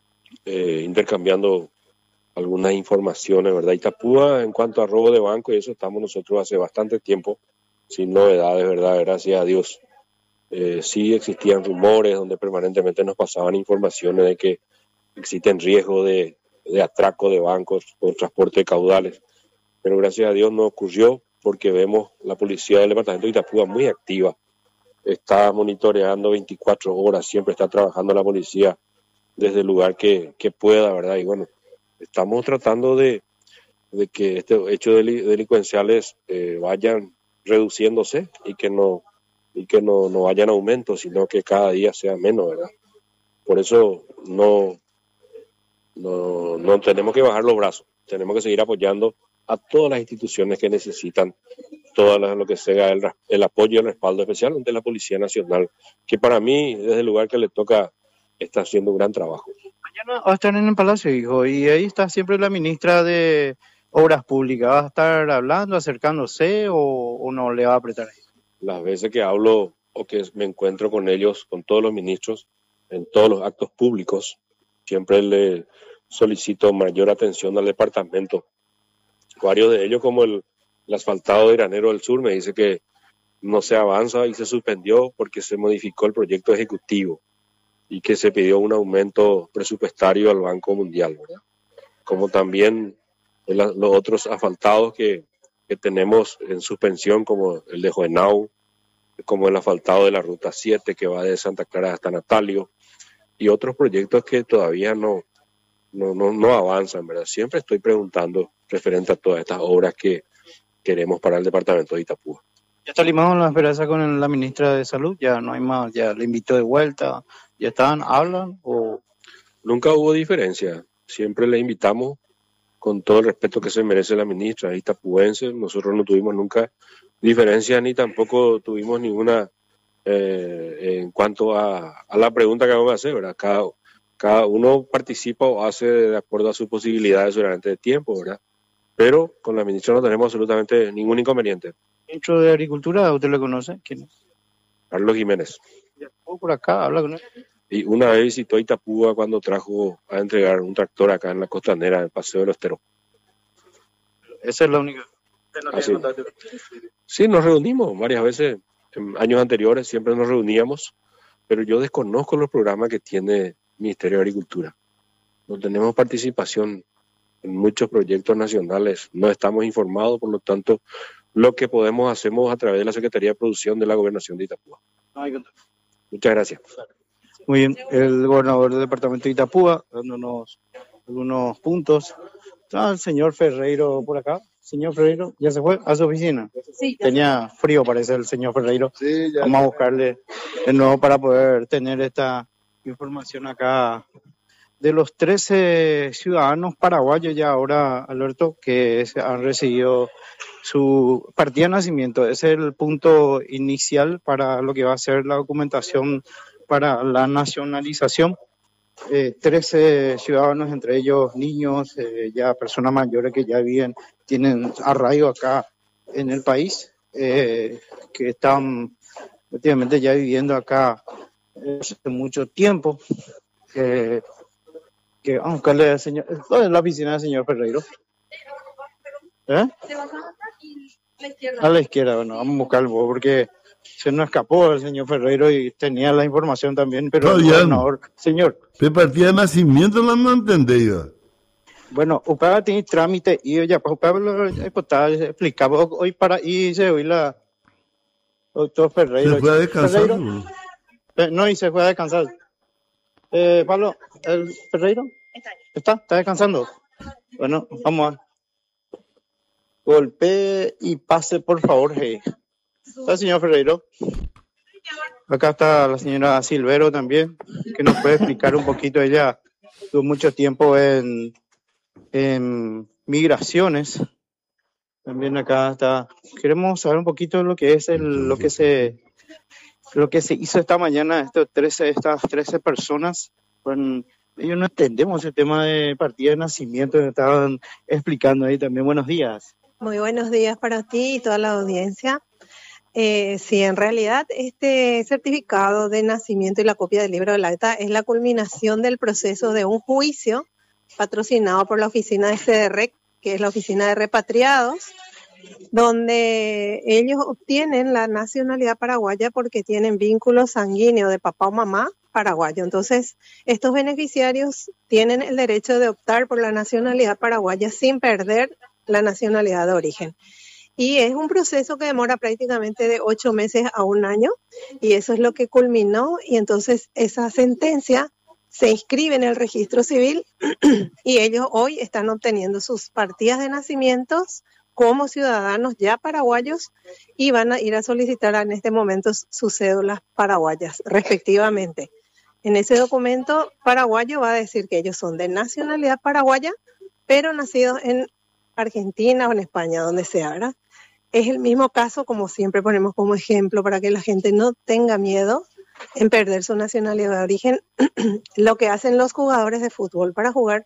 eh, intercambiando algunas informaciones, ¿verdad? Itapúa, en cuanto a robo de banco, y eso estamos nosotros hace bastante tiempo sin novedades, ¿verdad? Gracias a Dios. Eh, sí existían rumores donde permanentemente nos pasaban informaciones de que existen riesgos de, de atraco de bancos por transporte de caudales, pero gracias a Dios no ocurrió porque vemos la policía del departamento de Itapúa muy activa. Está monitoreando veinticuatro horas, siempre está trabajando la policía desde el lugar que, que pueda, ¿verdad? Y bueno, estamos tratando de, de que estos hechos deli- delincuenciales eh, vayan reduciéndose y que no y que no, no vayan aumento, sino que cada día sea menos, ¿verdad? Por eso no, no, no tenemos que bajar los brazos, tenemos que seguir apoyando a todas las instituciones que necesitan todo lo que sea el, el apoyo y el respaldo, especialmente la Policía Nacional, que para mí, desde el lugar que le toca, está haciendo un gran trabajo.
Mañana va a estar en el Palacio, hijo, y ahí está siempre la ministra de Obras Públicas. ¿Va a estar hablando, acercándose o, o no le va a apretar ahí?
Las veces que hablo o que me encuentro con ellos, con todos los ministros, en todos los actos públicos siempre le solicito mayor atención al departamento. Varios de ellos, como el, el asfaltado de Granero del Sur, me dice que no se avanza y se suspendió porque se modificó el proyecto ejecutivo y que se pidió un aumento presupuestario al Banco Mundial, ¿verdad? Como también el, los otros asfaltados que, que tenemos en suspensión, como el de Juvenau, como el asfaltado de la Ruta siete que va de Santa Clara hasta Natalio, y otros proyectos que todavía no, no, no, no avanzan, ¿verdad? Siempre estoy preguntando referente a todas estas obras que queremos para el departamento de Itapúa.
¿Ya está limado la esperanza con la ministra de Salud? ¿Ya no hay más? ¿Ya le invitó de vuelta? ¿Ya están, hablan? O
nunca hubo diferencia. Siempre le invitamos con todo el respeto que se merece la ministra itapuense. Nosotros no tuvimos nunca diferencia ni tampoco tuvimos ninguna eh, en cuanto a, a la pregunta que vamos a hacer, ¿verdad? Cada, cada uno participa o hace de acuerdo a sus posibilidades durante el tiempo, ¿verdad? Pero con la ministra no tenemos absolutamente ningún inconveniente.
¿Ministro de Agricultura, usted lo conoce? ¿Quién es?
Carlos Jiménez.
¿Ya estuvo por acá? ¿Habla con él?
Y una vez visitó Itapúa cuando trajo a entregar un tractor acá en la costanera del Paseo del Estero.
Esa es la única.
Así. Sí, nos reunimos varias veces. En años anteriores siempre nos reuníamos, pero yo desconozco los programas que tiene el Ministerio de Agricultura. No tenemos participación en muchos proyectos nacionales, no estamos informados, por lo tanto, lo que podemos hacemos a través de la Secretaría de Producción de la Gobernación de Itapúa. Muchas gracias.
Muy bien, el gobernador del departamento de Itapúa, dándonos algunos puntos. Está el señor Ferreiro por acá. Señor Ferreiro, ¿ya se fue a su oficina?
Sí.
Tenía frío, parece, el señor Ferreiro.
Sí, ya.
Vamos a buscarle de nuevo para poder tener esta información acá de los trece ciudadanos paraguayos ya ahora, Alberto, que han recibido su partida de nacimiento. Ese es el punto inicial para lo que va a ser la documentación para la nacionalización. Eh, trece ciudadanos, entre ellos niños, eh, ya personas mayores que ya viven, tienen arraigo acá en el país, eh, que están últimamente ya viviendo acá hace mucho tiempo. Eh, que vamos a buscarle al señor, ¿dónde es la oficina del señor Ferreiro? ¿Eh? A la izquierda, bueno, vamos a buscarlo porque se nos escapó el señor Ferreiro y tenía la información también, pero el gobernador, señor.
¿Qué partida de nacimiento no me entendía?
Bueno, usted tiene trámite y ya, pues usted explicaba hoy para irse hoy la doctor Ferreiro.
¿Se fue a descansar?
Ferreiro, eh, no, y se fue a descansar. Eh, Pablo, ¿el Ferreiro? ¿Está? ¿Está descansando? Bueno, vamos a... Golpee y pase, por favor, hey. ¿Está el señor Ferreiro? Acá está la señora Silvero también, que nos puede explicar un poquito. Ella tuvo mucho tiempo en, en migraciones. También acá está. Queremos saber un poquito lo que es el, lo que se lo que se hizo esta mañana. Estos trece, estas trece personas. Bueno, ellos no entendemos el tema de partida de nacimiento. Me estaban explicando ahí también. Buenos días.
Muy buenos días para ti y toda la audiencia. Eh, sí, en realidad este certificado de nacimiento y la copia del libro del acta es la culminación del proceso de un juicio patrocinado por la oficina de C D R E C, que es la oficina de repatriados, donde ellos obtienen la nacionalidad paraguaya porque tienen vínculo sanguíneo de papá o mamá paraguayo. Entonces, estos beneficiarios tienen el derecho de optar por la nacionalidad paraguaya sin perder la nacionalidad de origen. Y es un proceso que demora prácticamente de ocho meses a un año, y eso es lo que culminó, y entonces esa sentencia se inscribe en el registro civil y ellos hoy están obteniendo sus partidas de nacimientos como ciudadanos ya paraguayos y van a ir a solicitar en este momento sus cédulas paraguayas respectivamente. En ese documento paraguayo va a decir que ellos son de nacionalidad paraguaya, pero nacidos en Argentina o en España, donde sea, ¿verdad? Es el mismo caso, como siempre ponemos como ejemplo, para que la gente no tenga miedo en perder su nacionalidad de origen, lo que hacen los jugadores de fútbol para jugar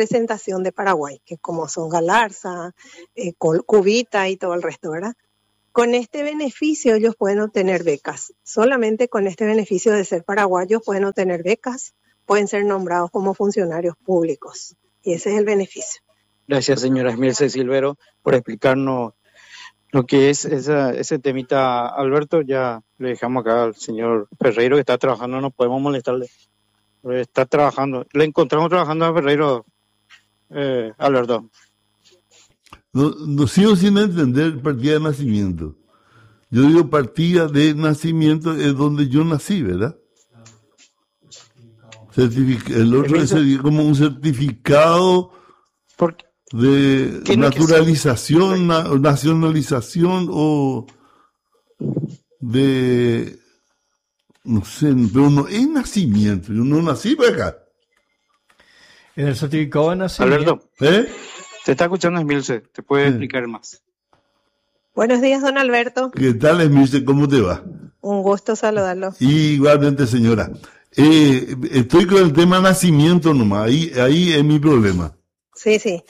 representación de Paraguay, que como son Galarza, eh, Cubita y todo el resto, ¿verdad? Con este beneficio ellos pueden obtener becas. Solamente con este beneficio de ser paraguayos pueden obtener becas, pueden ser nombrados como funcionarios públicos. Y ese es el beneficio.
Gracias, señora Esmirce Silvero, por explicarnos lo que es esa, ese temita. Alberto, ya le dejamos acá al señor Ferreiro, que está trabajando, no podemos molestarle. Está trabajando. Le encontramos trabajando a Ferreiro, eh, Alberto.
No, no sigo sin entender partida de nacimiento. Yo digo partida de nacimiento es donde yo nací, ¿verdad? Certific- el otro es como un certificado de naturalización, na- nacionalización o de, no sé, pero no es nacimiento. Yo no nací para acá.
En el certificado de nacimiento.
Alberto,
¿eh?
Te está escuchando Esmilce, te puede explicar más.
Buenos días, don Alberto.
¿Qué tal, Esmirce? ¿Cómo te va?
Un gusto saludarlo.
Igualmente, señora. Eh, estoy con el tema nacimiento nomás, ahí, ahí es mi problema.
Sí, sí.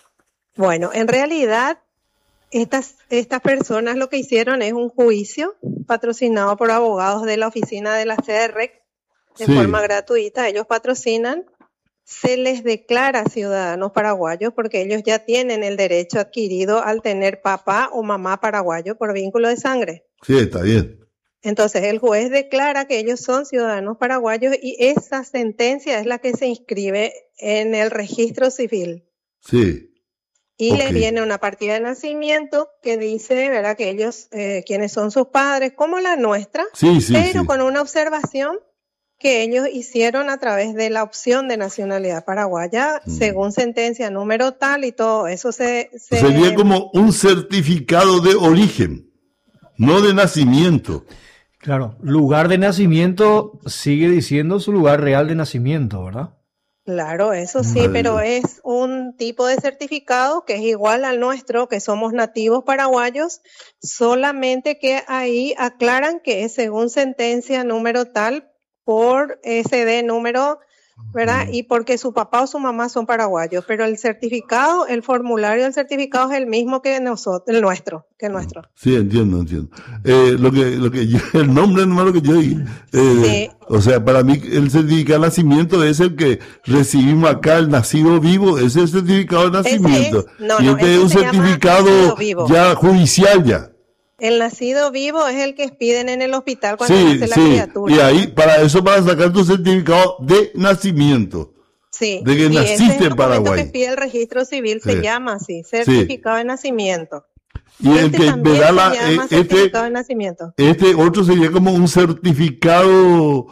Bueno, en realidad, estas, estas personas lo que hicieron es un juicio patrocinado por abogados de la oficina de la C E R E C de
Sí.
forma gratuita. Ellos patrocinan, se les declara ciudadanos paraguayos porque ellos ya tienen el derecho adquirido al tener papá o mamá paraguayo por vínculo de sangre.
Sí, está bien.
Entonces el juez declara que ellos son ciudadanos paraguayos y esa sentencia es la que se inscribe en el registro civil.
Sí.
Y
Ok.
les viene una partida de nacimiento que dice, ¿verdad?, que ellos, eh, quienes son sus padres, como la nuestra,
Sí, sí,
pero
sí.
con una observación que ellos hicieron a través de la opción de nacionalidad paraguaya,
Mm.
según sentencia número tal y todo eso se... se
Sería como un certificado de origen, no de nacimiento.
Claro, lugar de nacimiento sigue diciendo su lugar real de nacimiento, ¿verdad?
Claro, eso sí,
Vale.
pero es un tipo de certificado que es igual al nuestro, que somos nativos paraguayos, solamente que ahí aclaran que es según sentencia número tal por S D número, ¿verdad? Y porque su papá o su mamá son paraguayos, pero el certificado, el formulario del certificado es el mismo que nosotros, el nuestro, que el nuestro.
Sí, entiendo, entiendo. Eh, lo que, lo que yo, el nombre no es lo que yo dije. Eh, O sea, para mí el certificado de nacimiento es el que recibimos acá, el nacido vivo, ese es el certificado de nacimiento.
es- no,
y
no,
este
ese
es un
se llama
certificado
nacido vivo.
ya judicial ya.
El nacido vivo es el que piden en el hospital cuando
Sí,
nace la
sí.
criatura.
Y ahí, para eso, para sacar tu certificado de nacimiento.
Sí,
de que
y
naciste
ese es el
en
documento
Paraguay.
que pide el registro civil,
Sí.
se llama así, certificado de nacimiento.
Y el
Este
que
también
me da
se
la,
llama
eh, este,
certificado de nacimiento.
este otro sería como un certificado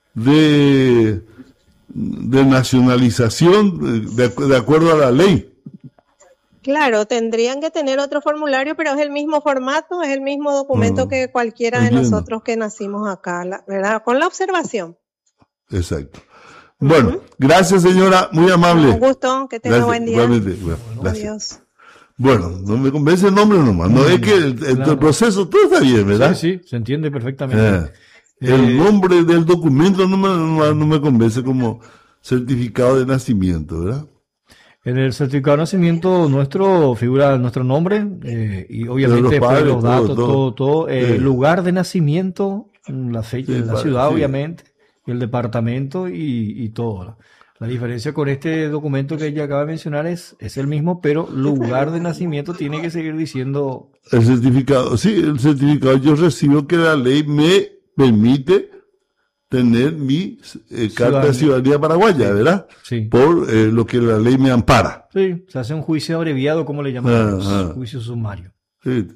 de, de nacionalización de, de acuerdo a la ley.
Claro, tendrían que tener otro formulario, pero es el mismo formato, es el mismo documento
Ah,
que cualquiera de
entiendo.
nosotros que nacimos acá, la- ¿verdad? Con la observación.
Exacto. Bueno, gracias señora, muy amable.
Un gusto, que tenga
Gracias,
buen día.
igualmente. Bueno, gracias.
Adiós.
Bueno, no me convence el nombre nomás, no es que el, el
Claro.
proceso todo está bien, ¿verdad?
Sí, sí, se entiende perfectamente.
Eh, el nombre del documento no me, no, no me convence como certificado de nacimiento, ¿verdad?
En el certificado de nacimiento nuestro figura nuestro nombre eh, y obviamente
los
después
padres,
los datos,
todo,
todo, todo, eh,
Sí.
lugar de nacimiento, la fecha,
Sí,
la
para-
ciudad
sí.
obviamente, el departamento y, y todo. La diferencia con este documento que ella acaba de mencionar es, es el mismo, pero lugar de nacimiento tiene que seguir diciendo.
El certificado, sí, el certificado yo recibo que la ley me permite tener mi eh, carta de ciudadanía paraguaya, ¿verdad?
Sí.
Por eh, lo que la ley me ampara.
Sí, se hace un juicio abreviado, como le llamamos,
Ah, ah.
juicio sumario.
Sí.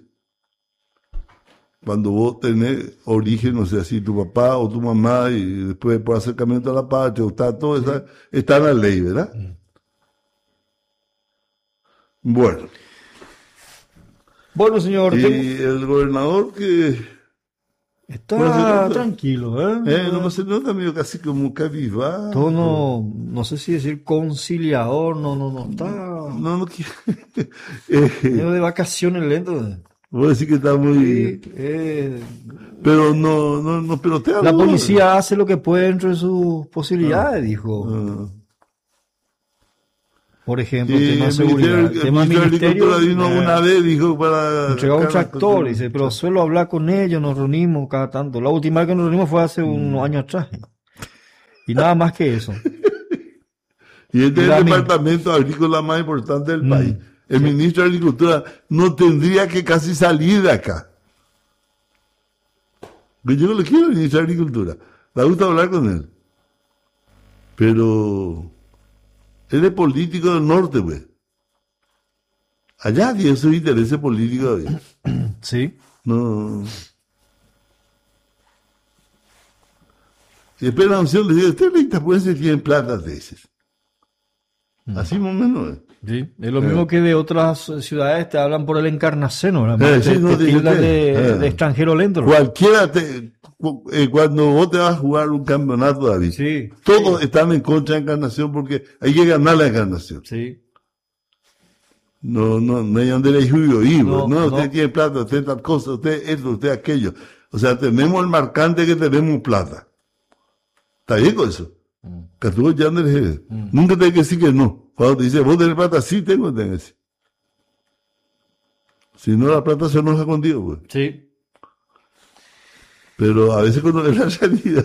Cuando vos tenés origen, o sea, si tu papá o tu mamá, y después por acercamiento a la patria, o está todo, está, está en la ley, ¿verdad? Bueno.
Bueno, señor.
Y
tengo-
el gobernador que...
Está
Bueno, se nota.
tranquilo, ¿eh?
Eh, no se nota medio casi como cabizbajo.
Tono, no sé si decir conciliador, no, no, no, está
No, no quiero. eh,
medio de vacaciones lento.
voy a decir que está muy...
Sí, eh,
Pero no, no, no pelotea.
la
¿no?
policía hace lo que puede entre sus posibilidades, dijo.
Ah.
por ejemplo,
Sí,
tema
el
seguridad,
ministerio, el
tema
ministro de
ministerio.
Agricultura vino
eh,
una vez, dijo para...
Entregaba un
sacar la
tractor,
cosa.
dice, pero suelo hablar con ellos, nos reunimos cada tanto. La última vez que nos reunimos fue hace unos años atrás. Y nada más que eso.
Y este
Y
es
la
el
mi-
departamento agrícola más importante del
Mm,
país. El ministro de Agricultura no tendría que casi salir de acá. Porque yo le quiero al ministro de Agricultura. Me gusta hablar con él. Pero él es político del norte, pues. Allá tiene sus intereses políticos. ¿Ve?
Sí.
No. Y después la opción le dice, usted le pues se tiene plata de esas. Así más o menos. ¿eh?
Sí, es lo
Eh.
mismo que de otras ciudades te hablan por el encarnaceno, ¿verdad?
Eh,
te,
sí, no,
te
digo
tildan
que-
de,
eh.
de extranjero lento. ¿no?
Cualquiera, te, cu- eh, cuando vos te vas a jugar un campeonato, David,
Sí,
todos están en contra de Encarnación porque hay que ganar la Encarnación.
sí.
No, no, no hay donde le jubio
No,
no, no, usted
no.
tiene plata, usted tal cosa, usted esto, usted aquello. O sea, tenemos el marcante que tenemos plata. ¿Está bien con eso? Que tú ya no eres- Nunca te hay que decir que no. Cuando te dice, vos tenés plata, sí tengo, tengo que decir. Si no, la plata se enoja contigo, pues.
Sí.
Pero a veces cuando es la realidad.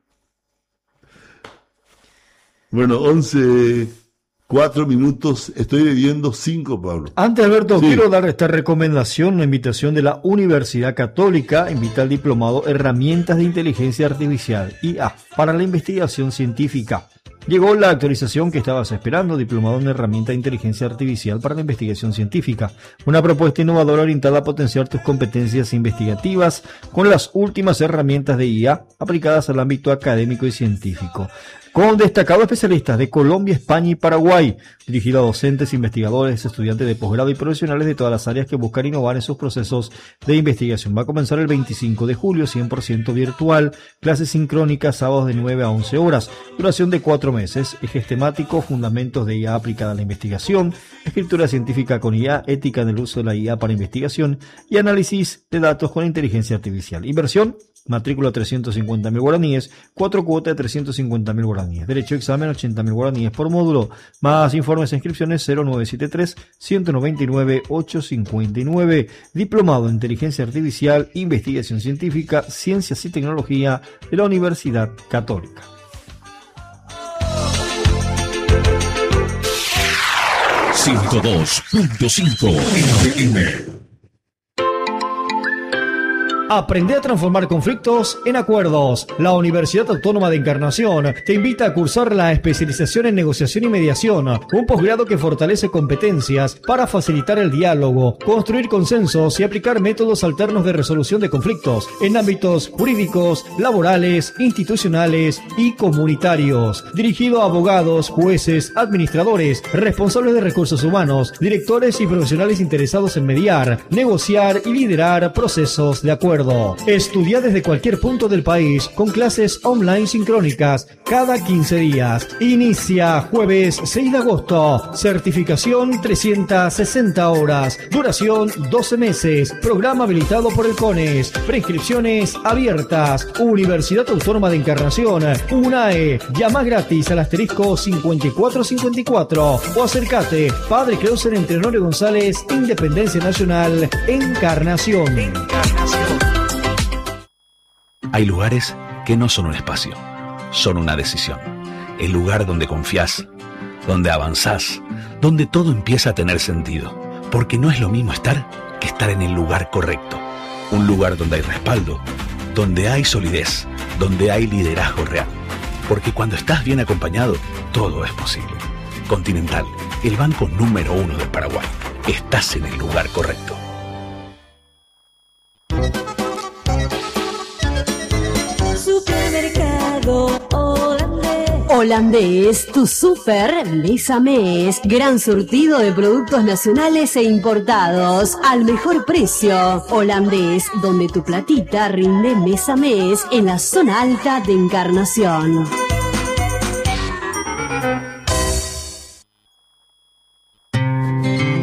Bueno, once, cuatro minutos, estoy bebiendo cinco, Pablo.
Antes, Alberto,
Sí.
quiero dar esta recomendación, una invitación de la Universidad Católica, invita al diplomado Herramientas de Inteligencia Artificial, I A, para la investigación científica. Llegó la actualización que estabas esperando, diplomado en herramienta de inteligencia artificial para la investigación científica. Una propuesta innovadora orientada a potenciar tus competencias investigativas con las últimas herramientas de I A aplicadas al ámbito académico y científico. Con destacados especialistas de Colombia, España y Paraguay, dirigido a docentes, investigadores, estudiantes de posgrado y profesionales de todas las áreas que buscan innovar en sus procesos de investigación. Va a comenzar el veinticinco de julio, cien por ciento virtual, clases sincrónicas, sábados de nueve a once horas, duración de cuatro meses, ejes temáticos, fundamentos de I A aplicada a la investigación, escritura científica con I A, ética en el uso de la I A para investigación y análisis de datos con inteligencia artificial. Inversión, matrícula trescientos cincuenta mil guaraníes, cuatro cuotas de trescientos cincuenta mil guaraníes. Derecho a examen ochenta mil guaraníes por módulo. Más informes e inscripciones cero nueve siete tres, uno nueve nueve, ocho cinco nueve. Diplomado en Inteligencia Artificial, Investigación Científica, Ciencias y Tecnología de la Universidad Católica.
ciento dos punto cinco F M.
Aprende a transformar conflictos en acuerdos. La Universidad Autónoma de Encarnación te invita a cursar la especialización en negociación y mediación, un posgrado que fortalece competencias para facilitar el diálogo, construir consensos y aplicar métodos alternos de resolución de conflictos en ámbitos jurídicos, laborales, institucionales y comunitarios. Dirigido a abogados, jueces, administradores, responsables de recursos humanos, directores y profesionales interesados en mediar, negociar y liderar procesos de acuerdo. Estudia desde cualquier punto del país con clases online sincrónicas cada quince días. Inicia jueves seis de agosto. Certificación trescientas sesenta horas. Duración doce meses. Programa habilitado por el CONES. Prescripciones abiertas. Universidad Autónoma de Encarnación. UNAE. Llama gratis al asterisco cincuenta y cuatro cincuenta y cuatro o acércate. Padre Clausen entre Honorio González, Independencia Nacional, Encarnación.
Hay lugares que no son un espacio, son una decisión. El lugar donde confías, donde avanzás, donde todo empieza a tener sentido. Porque no es lo mismo estar que estar en el lugar correcto. Un lugar donde hay respaldo, donde hay solidez, donde hay liderazgo real. Porque cuando estás bien acompañado, todo es posible. Continental, el banco número uno del Paraguay. Estás en el lugar correcto.
Supermercado holandés. Holandés, tu super mes a mes. Gran surtido de productos nacionales e importados al mejor precio. Holandés, donde tu platita rinde mes a mes en la zona alta de Encarnación.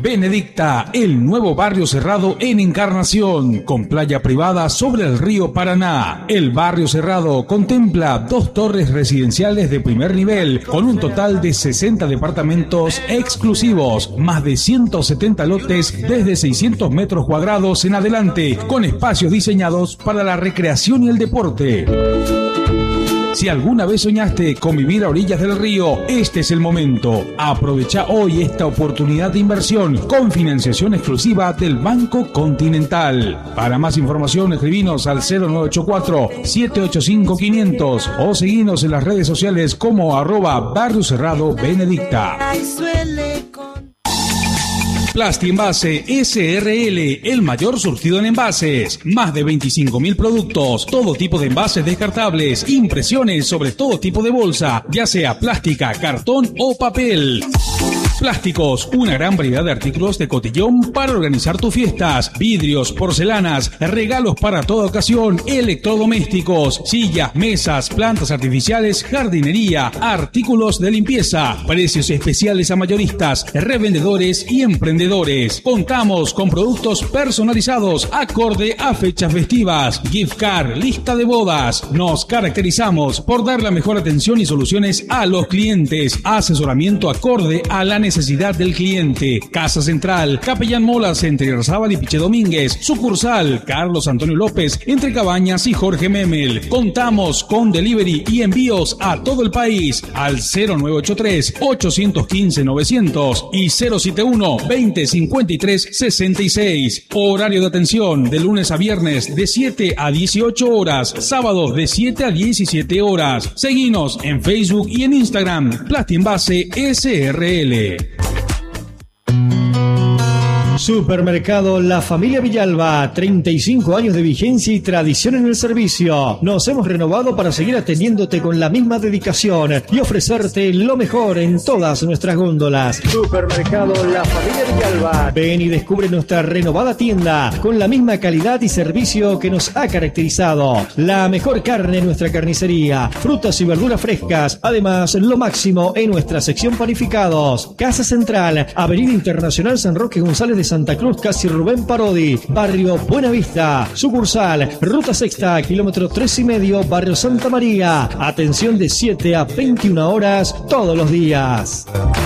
Benedicta, el nuevo barrio cerrado en Encarnación, con playa privada sobre el río Paraná. El barrio cerrado contempla dos torres residenciales de primer nivel, con un total de sesenta departamentos exclusivos, más de ciento setenta lotes desde seiscientos metros cuadrados en adelante, con espacios diseñados para la recreación y el deporte. Si alguna vez soñaste con vivir a orillas del río, este es el momento. Aprovecha hoy esta oportunidad de inversión con financiación exclusiva del Banco Continental. Para más información, escribinos al cero nueve ocho cuatro, siete ocho cinco, quinientos o seguinos en las redes sociales como arroba Barrio Cerrado Benedicta. Plasti Envase S R L, el mayor surtido en envases. Más de veinticinco mil productos, todo tipo de envases descartables, impresiones sobre todo tipo de bolsa, ya sea plástica, cartón o papel. Plásticos, una gran variedad de artículos de cotillón para organizar tus fiestas, vidrios, porcelanas, regalos para toda ocasión, electrodomésticos, sillas, mesas, plantas artificiales, jardinería, artículos de limpieza, precios especiales a mayoristas, revendedores y emprendedores. Contamos con productos personalizados acorde a fechas festivas, gift card, lista de bodas. Nos caracterizamos por dar la mejor atención y soluciones a los clientes, asesoramiento acorde a la necesidad necesidad del cliente. Casa Central, Capellán Molas entre Arzábal y Piche Domínguez. Sucursal, Carlos Antonio López entre Cabañas y Jorge Memel. Contamos con delivery y envíos a todo el país al cero nueve ocho tres, ocho uno cinco, novecientos y cero siete uno, veinte cincuenta y tres sesenta y seis. Horario de atención de lunes a viernes de siete a dieciocho horas, sábados de siete a diecisiete horas. Seguinos en Facebook y en Instagram, Plasti Envase S R L.
Supermercado La Familia Villalba, treinta y cinco años de vigencia y tradición en el servicio. Nos hemos renovado para seguir atendiéndote con la misma dedicación y ofrecerte lo mejor en todas nuestras góndolas. Supermercado La Familia Villalba. Ven y descubre nuestra renovada tienda con la misma calidad y servicio que nos ha caracterizado. La mejor carne en nuestra carnicería, frutas y verduras frescas, además lo máximo en nuestra sección panificados. Casa Central, Avenida Internacional San Roque González de Santa Cruz, casi Rubén Parodi, Barrio Buenavista. Sucursal, Ruta Sexta, kilómetro tres y medio, Barrio Santa María. Atención de siete a veintiuna horas todos los días.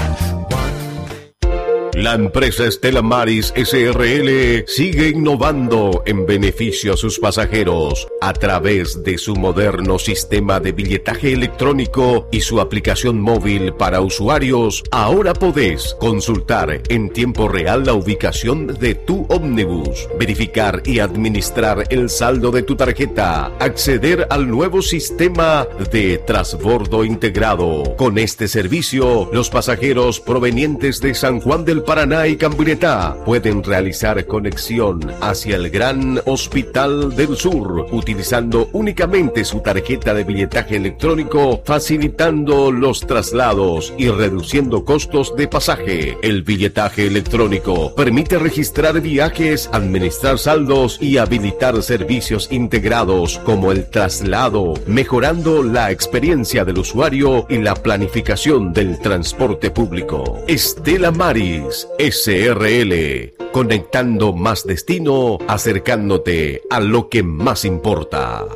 La empresa Stella Maris S R L sigue innovando en beneficio a sus pasajeros a través de su moderno sistema de billetaje electrónico y su aplicación móvil para usuarios. Ahora podés consultar en tiempo real la ubicación de tu ómnibus, verificar y administrar el saldo de tu tarjeta, acceder al nuevo sistema de transbordo integrado. Con este servicio, los pasajeros provenientes de San Juan del Paraná y Camburetá pueden realizar conexión hacia el Gran Hospital del Sur utilizando únicamente su tarjeta de billetaje electrónico, facilitando los traslados y reduciendo costos de pasaje. El billetaje electrónico permite registrar viajes, administrar saldos y habilitar servicios integrados como el traslado, mejorando la experiencia del usuario y la planificación del transporte público. Stella Maris S R L, conectando más destino, acercándote a lo que más importa.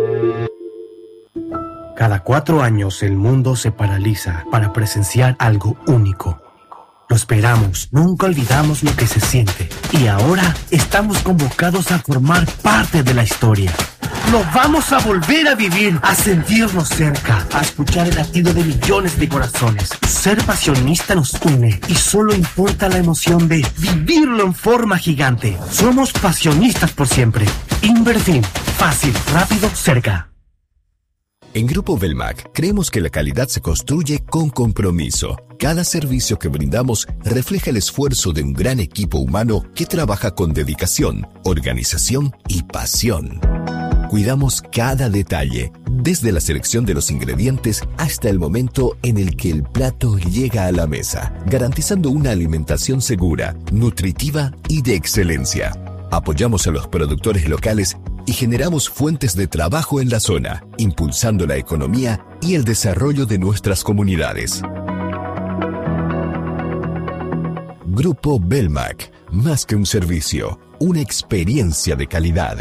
Cada cuatro años el mundo se paraliza para presenciar algo único. Lo esperamos, nunca olvidamos lo que se siente y ahora estamos convocados a formar parte de la historia. Lo vamos a volver a vivir, a sentirnos cerca, a escuchar el latido de millones de corazones. Ser pasionista nos une y solo importa la emoción de vivirlo en forma gigante. Somos pasionistas por siempre. Invertir, fácil, rápido, cerca.
En Grupo Belmac creemos que la calidad se construye con compromiso. Cada servicio que brindamos refleja el esfuerzo de un gran equipo humano que trabaja con dedicación, organización y pasión. Cuidamos cada detalle, desde la selección de los ingredientes hasta el momento en el que el plato llega a la mesa, garantizando una alimentación segura, nutritiva y de excelencia. Apoyamos a los productores locales y generamos fuentes de trabajo en la zona, impulsando la economía y el desarrollo de nuestras comunidades. Grupo Belmac, más que un servicio, una experiencia de calidad.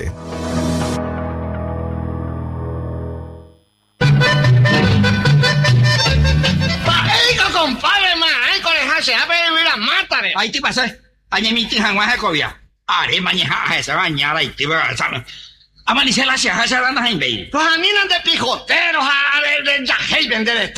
Compadre, man, coleja, se ha pedido la mátare. Ahí te pasa, añe mi tija, guaje, cobia. Are, mañana, esa bañada, y te va a saber. Amanecer la silla, esa banda, pues a mí no de pijoteros, a ver, de ya, vender este.